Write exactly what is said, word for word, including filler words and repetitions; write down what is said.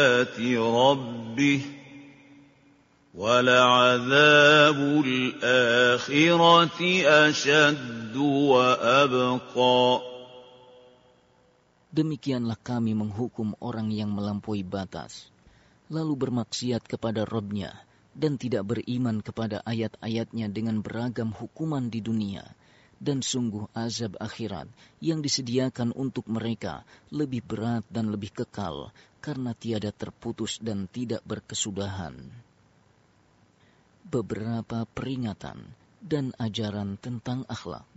آيَاتِ رَبِّهِ وَلَعَذَابُ الْآخِرَةِ أَشَدُّ وَأَبْقَىٰ. Demikianlah kami menghukum orang yang melampaui batas, lalu bermaksiat kepada Rabb-Nya dan tidak beriman kepada ayat-ayatnya dengan beragam hukuman di dunia. Dan sungguh azab akhirat yang disediakan untuk mereka lebih berat dan lebih kekal, karena tiada terputus dan tidak berkesudahan. Beberapa peringatan dan ajaran tentang akhlak.